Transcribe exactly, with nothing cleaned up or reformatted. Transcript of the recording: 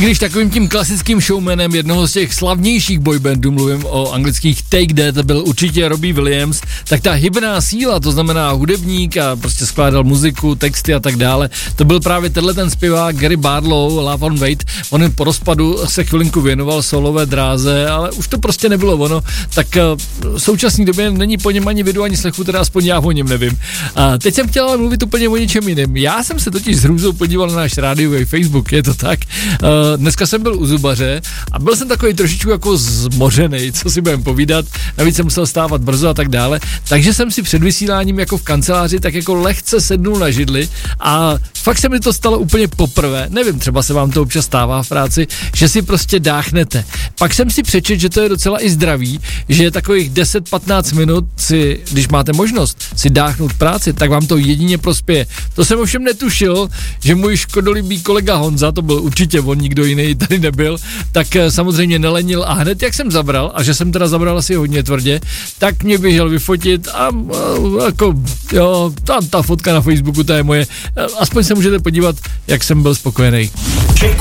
I když takovým tím klasickým showmanem jednoho z těch slavnějších boybandů, mluvím o anglických Take That, byl určitě Robbie Williams, tak ta hybná síla, to znamená hudebník a prostě skládal muziku, texty a tak dále, to byl právě tenhle ten zpěvák Gary Barlow, Love on Wait. On po rozpadu se chvilinku věnoval solové dráze, ale už to prostě nebylo ono, tak v současné době není po něm ani vidu, ani slechu, teda aspoň já o něm nevím. A teď jsem chtěl ale mluvit úplně o něčem jiném. Já jsem se totiž s hrůzou podíval na náš rádiový Facebook, je to tak. Dneska jsem byl u zubaře a byl jsem takový trošičku jako zmořenej, co si budem povídat, navíc jsem musel stávat brzo a tak dále, takže jsem si před vysíláním jako v kanceláři tak jako lehce sednul na židli a fakt se mi to stalo úplně poprvé, nevím, třeba se vám to občas stává v práci, že si prostě dáchnete. Pak jsem si přečet, že to je docela i zdravý, že je takových deset patnáct minut si, když máte možnost si dáchnout práci, tak vám to jedině prospěje. To jsem ovšem netušil, že můj škodolibý kolega Honza, to byl určitě on, nikdo jiný tady nebyl, tak samozřejmě nelenil a hned jak jsem zabral, a že jsem teda zabral asi hodně tvrdě, tak mě běžel vyfotit a, a jako, jo, ta, ta fotka na Facebooku, ta je moje, aspoň se můžete podívat, jak jsem byl spokojený. Check